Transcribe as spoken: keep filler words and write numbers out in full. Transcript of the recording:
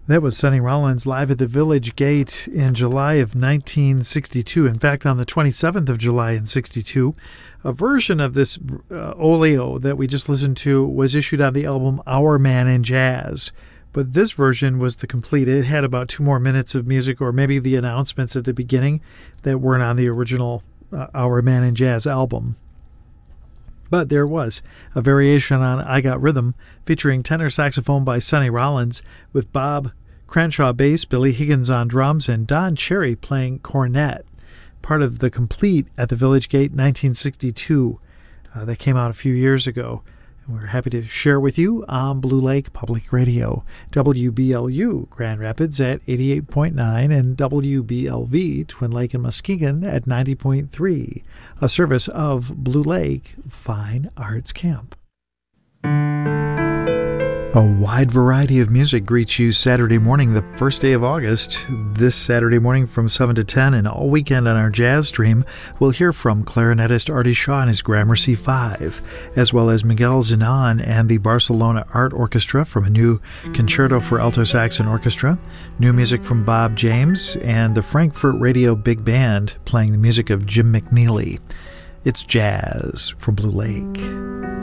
That was Sonny Rollins live at the Village Gate in July of nineteen sixty-two. In fact, on the twenty-seventh of July in sixty-two, a version of this uh, Oleo that we just listened to was issued on the album Our Man in Jazz. But this version was the complete. It had about two more minutes of music, or maybe the announcements at the beginning that weren't on the original uh, Our Man in Jazz album. But there was a variation on I Got Rhythm featuring tenor saxophone by Sonny Rollins with Bob Crenshaw bass, Billy Higgins on drums, and Don Cherry playing cornet. Part of the complete at the Village Gate nineteen sixty-two uh, that came out a few years ago. And we're happy to share with you on Blue Lake Public Radio, W B L U Grand Rapids at eighty-eight point nine and W B L V Twin Lake and Muskegon at ninety point three, a service of Blue Lake Fine Arts Camp. A wide variety of music greets you Saturday morning, the first day of August. This Saturday morning from seven to ten and all weekend on our Jazz Stream, we'll hear from clarinetist Artie Shaw and his Gramercy Five, as well as Miguel Zenon and the Barcelona Art Orchestra from a new Concerto for Alto Sax and Orchestra, new music from Bob James, and the Frankfurt Radio Big Band playing the music of Jim McNeely. It's jazz from Blue Lake.